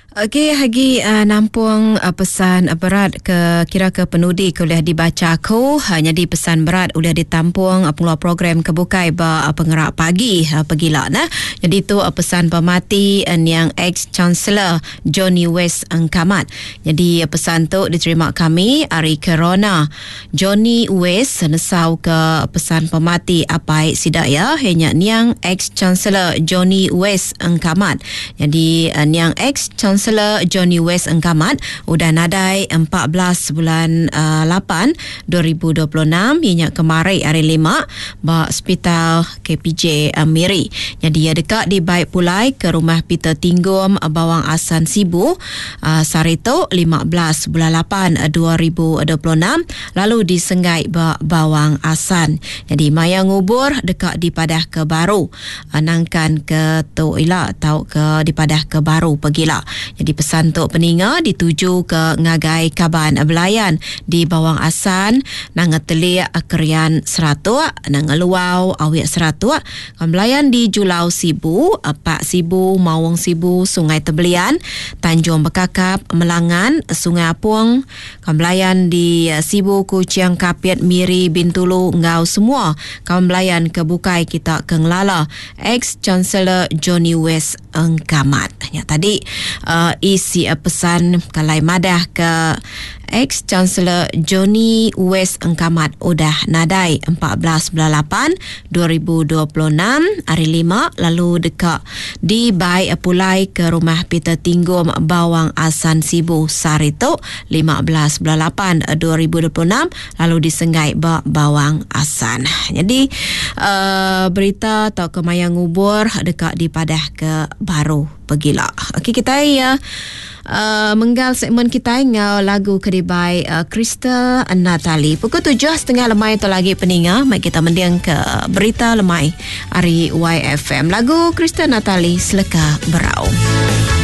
Okey, hagi nampung pesan berat kira ke penudi boleh dibaca aku. Jadi pesan berat boleh ditampung pengeluar program kebukai pengerak pagi pegila nah. Jadi tu pesan pemati yang ex-chancellor Johnny West Engkamat. Jadi pesan tu diterima kami hari Corona. Johnny West nesau ke pesan pemati apa sidak ya hanya niang ex-chancellor Johnny West Engkamat. Jadi niang ex-chancellor Johnny West Engkamat udah nadai 14 bulan 8 2026 ianya kemarin hari 5 ba hospital KPJ Miri. Jadi ia dekat di baik pulai ke rumah Peter Tinggum Bawang Asan Sibu Sarito 15 bulan 8 2026 lalu disenggai Bawang Asan. Jadi maya ngubur dekat di Padah Kebaru nangkan ke Toila atau ke di Padah Kebaru pegila. Jadi pesan tu peninga dituju ke ngagai Kaban Belayan di Bawang Asan nang telik Kerian Seratuk nang Luau Awiak Seratuk Belayan di Julau Sibu Pak Sibu Mawang Sibu Sungai Tebelian Tanjung Bekakap Melangan Sungai Apung Belayan di Sibu Kuciang Kapiat Miri Bintulu Ngau semua Belayan kebukai kita ke Ngelala ex-chancellor Johnny West Engkamat. Ya tadi isi pesan kalai madah ke ex-chancellor Johnny West Engkamat udah nadai 14 bulan 8 2026 hari 5 lalu dekat di Bai Pulai ke rumah Peter Tinggum Bawang Asan Sibu Sarito 15 bulan 8 2026 lalu disenggai Bawang Asan. Jadi berita atau kemayang ngubur dekat di Padah Kebaru pegila. Okey, kita menggal segmen kita ngau lagu kedibai Crystal Natali. Pukul 7.30 lemai tu lagi peninga. Mari kita mendiang ke berita lemai hari YFM. Lagu Crystal Natali Seleka Berau.